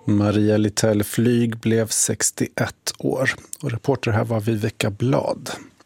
Maria Littell Flyg blev 61 år och reporter här var Viveka Blad.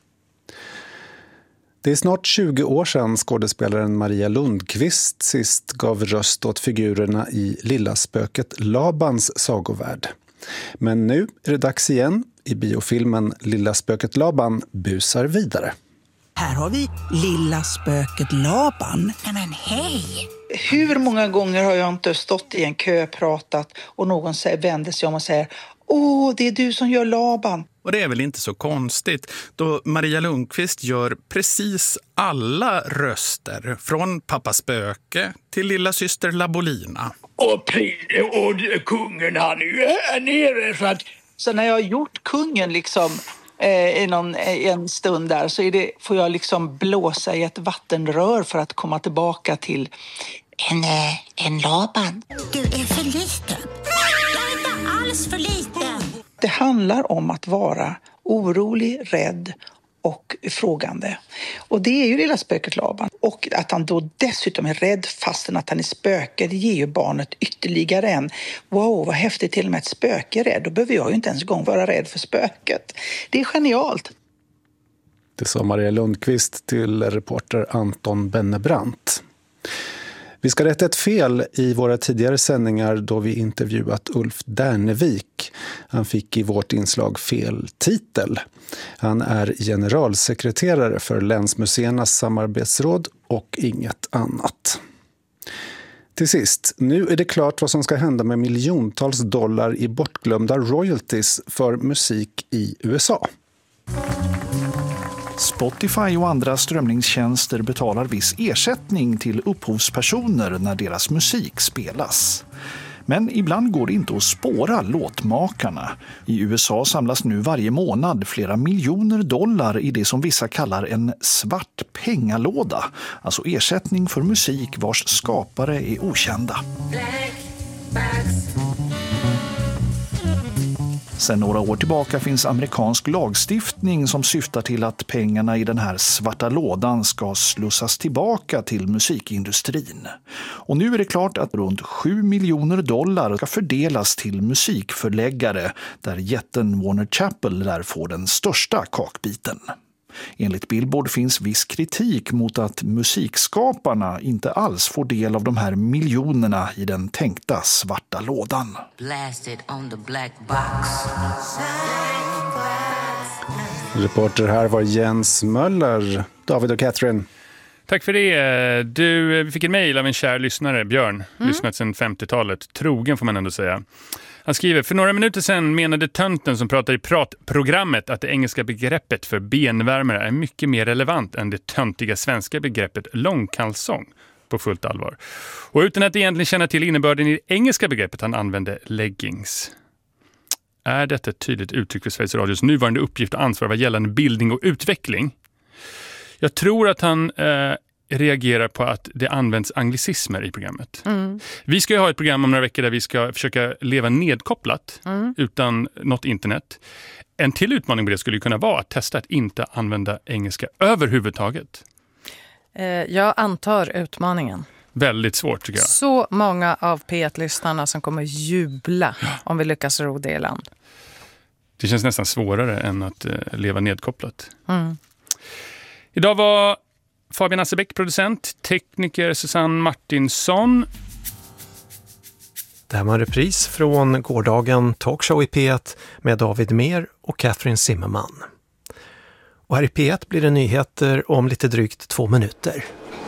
Det är snart 20 år sedan skådespelaren Maria Lundqvist sist gav röst åt figurerna i Lilla spöket Labans sagovärld. Men nu är det dags igen. I biofilmen Lilla spöket Laban busar vidare. Här har vi Lilla spöket Laban. Men hej! Hur många gånger har jag inte stått i en kö, pratat och någon vänder sig om och säger: åh, det är du som gör Laban. Och det är väl inte så konstigt då Maria Lundqvist gör precis alla röster från Pappa Spöke till lilla syster Labolina. Och kungen han är ju här nere så att... Så när jag har gjort kungen liksom i en stund där så får jag liksom blåsa i ett vattenrör för att komma tillbaka till en Laban. Du är för liten. Jag är inte alls för liten. Det handlar om att vara orolig, rädd och frågande. Och det är ju Lilla spöket Laban. Och att han då dessutom är rädd fastän att han är spöke, det ger ju barnet ytterligare en: wow, vad häftigt, till och med ett spöke är rädd. Då behöver jag ju inte ens en gång vara rädd för spöket. Det är genialt. Det sa Maria Lundqvist till reporter Anton Bennebrant. Vi ska rätta ett fel i våra tidigare sändningar då vi intervjuat Ulf Dernevik. Han fick i vårt inslag fel titel. Han är generalsekreterare för Länsmuseernas samarbetsråd och inget annat. Till sist, nu är det klart vad som ska hända med miljontals dollar i bortglömda royalties för musik i USA. Spotify och andra strömningstjänster betalar viss ersättning till upphovspersoner när deras musik spelas. Men ibland går det inte att spåra låtmakarna. I USA samlas nu varje månad flera miljoner dollar i det som vissa kallar en svart pengalåda. Alltså ersättning för musik vars skapare är okända. Sedan några år tillbaka finns amerikansk lagstiftning som syftar till att pengarna i den här svarta lådan ska slussas tillbaka till musikindustrin. Och nu är det klart att runt 7 miljoner dollar ska fördelas till musikförläggare där jätten Warner Chappell där får den största kakbiten. Enligt Billboard finns viss kritik mot att musikskaparna inte alls får del av de här miljonerna i den tänkta svarta lådan. Reporter här var Jens Möller. David och Catherine. Tack för det. Vi fick en mejl av en kär lyssnare, Björn. Lyssnat sedan 50-talet. Trogen får man ändå säga. Han skriver: för några minuter sedan menade tönten som pratar i pratprogrammet att det engelska begreppet för benvärmare är mycket mer relevant än det töntiga svenska begreppet långkalsong. På fullt allvar. Och utan att egentligen känna till innebörden i det engelska begreppet han använde leggings. Är detta ett tydligt uttryck för Sveriges Radios nuvarande uppgift och ansvar vad gällande bildning och utveckling? Jag tror att han reagerar på att det används anglicismer i programmet. Vi ska ju ha ett program om några veckor där vi ska försöka leva nedkopplat utan något internet. En till utmaning på det skulle kunna vara att testa att inte använda engelska överhuvudtaget. Jag antar utmaningen. Väldigt svårt tycker jag. Så många av P1-lyssnarna som kommer jubla om vi lyckas ro det i land. Det känns nästan svårare än att leva nedkopplat. Idag var Fabian Assebäck producent, tekniker Susanne Martinsson. Det här var en repris från gårdagen Talkshow i P1 med David Mer och Catherine Zimmerman. Och här i P1 blir det nyheter om lite drygt 2 minuter.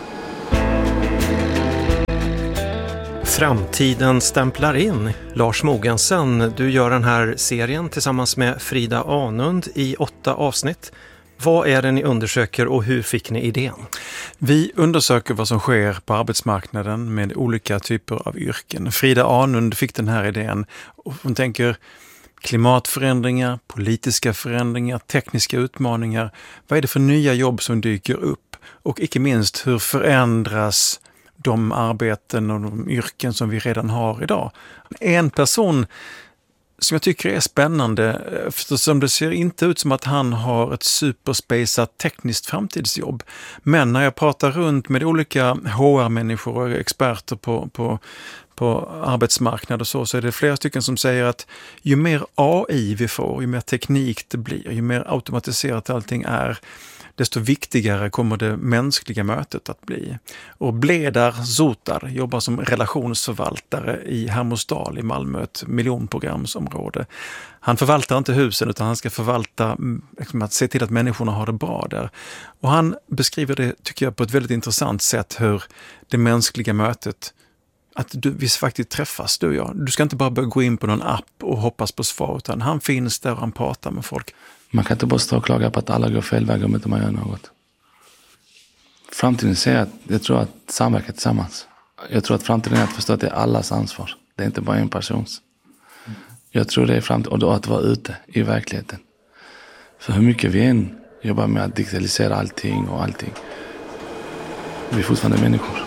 Framtiden stämplar in. Lars Mogensen, du gör den här serien tillsammans med Frida Anund i 8 avsnitt. Vad är det ni undersöker och hur fick ni idén? Vi undersöker vad som sker på arbetsmarknaden med olika typer av yrken. Frida Anund fick den här idén. Hon tänker klimatförändringar, politiska förändringar, tekniska utmaningar. Vad är det för nya jobb som dyker upp? Och icke minst, hur förändras de arbeten och de yrken som vi redan har idag? En person som jag tycker är spännande, eftersom det ser inte ut som att han har ett superspejsat tekniskt framtidsjobb. Men när jag pratar runt med olika HR-människor och experter på arbetsmarknad och så är det flera stycken som säger att ju mer AI vi får, ju mer teknik det blir, ju mer automatiserat allting är, desto viktigare kommer det mänskliga mötet att bli. Och Bledar Zotar jobbar som relationsförvaltare i Hermosdal i Malmö, ett miljonprogramsområde. Han förvaltar inte husen utan han ska förvalta, att se till att människorna har det bra där. Och han beskriver det, tycker jag, på ett väldigt intressant sätt hur det mänskliga mötet, att vi faktiskt träffas, du och jag. Du ska inte bara börja gå in på någon app och hoppas på svar, utan han finns där och han pratar med folk. Man kan inte bara stå och klaga på att alla går fel väg om inte man gör något. Framtiden säger att jag tror att samverka tillsammans. Jag tror att framtiden är att förstå att det är allas ansvar. Det är inte bara en persons. Jag tror det är framtiden, och då att vara ute i verkligheten. För hur mycket vi än jobbar med att digitalisera allting, vi är fortfarande människor.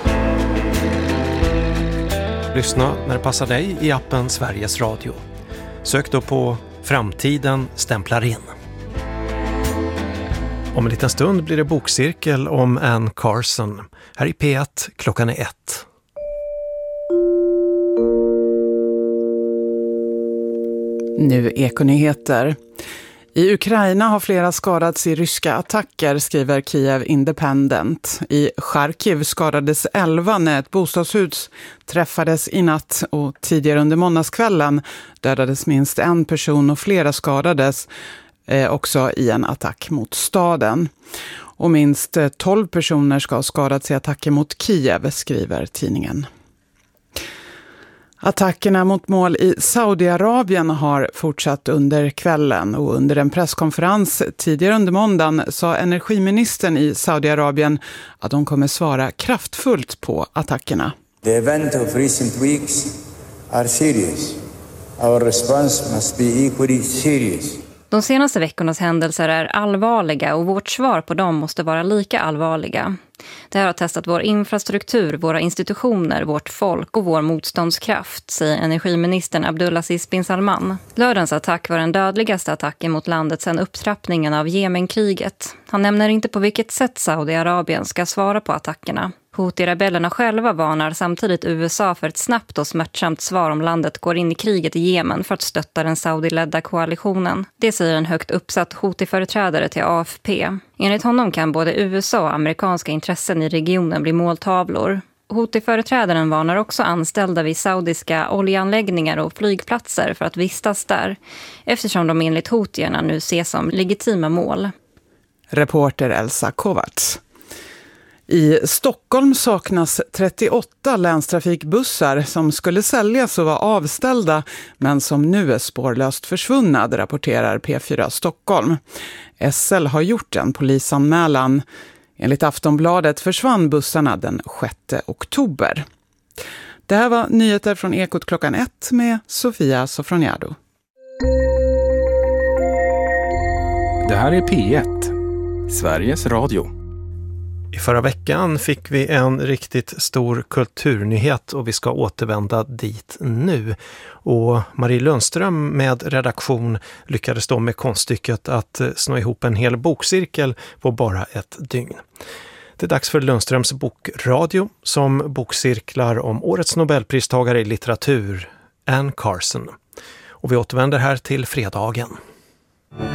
Lyssna när det passar dig i appen Sveriges Radio. Sök då på Framtiden stämplar in. Om en liten stund blir det bokcirkel om Anne Carson. Här i P1, klockan är 1. Nu Ekonyheter. I Ukraina har flera skadats i ryska attacker, skriver Kiev Independent. I Charkiv skadades 11 när ett bostadshus träffades i natt, och tidigare under måndagskvällen dödades minst en person och flera skadades också i en attack mot staden. Och minst 12 personer ska ha skadats i attacker mot Kiev, skriver tidningen. Attackerna mot mål i Saudiarabien har fortsatt under kvällen, och under en presskonferens tidigare under måndagen sa energiministern i Saudiarabien att de kommer svara kraftfullt på attackerna. The event of recent weeks are serious. Our response must be equally serious. De senaste veckornas händelser är allvarliga och vårt svar på dem måste vara lika allvarliga. Det här har testat vår infrastruktur, våra institutioner, vårt folk och vår motståndskraft, säger energiministern Abdulaziz bin Salman. Lördagens attack var den dödligaste attacken mot landet sedan upptrappningen av Jemenkriget. Han nämner inte på vilket sätt Saudiarabien ska svara på attackerna. Houthi-rebellerna själva varnar samtidigt USA för ett snabbt och smärtsamt svar om landet går in i kriget i Jemen för att stötta den Saudi-ledda koalitionen. Det säger en högt uppsatt Houthi-företrädare till AFP. Enligt honom kan både USA och amerikanska intressen i regionen bli måltavlor. Houthi-företrädaren varnar också anställda vid saudiska oljeanläggningar och flygplatser för att vistas där, eftersom de enligt Houthierna nu ses som legitima mål. Reporter Elsa Kovacs. I Stockholm saknas 38 länstrafikbussar som skulle säljas och vara avställda, men som nu är spårlöst försvunna, rapporterar P4 Stockholm. SL har gjort en polisanmälan. Enligt Aftonbladet försvann bussarna den 6 oktober. Det här var nyheter från Ekot klockan 1 med Sofia Sofroniado. Det här är P1, Sveriges Radio. I förra veckan fick vi en riktigt stor kulturnyhet och vi ska återvända dit nu. Och Marie Lundström med redaktion lyckades då med konststycket att snå ihop en hel bokcirkel på bara ett dygn. Det är dags för Lundströms bokradio som bokcirklar om årets Nobelpristagare i litteratur, Anne Carson. Och vi återvänder här till fredagen.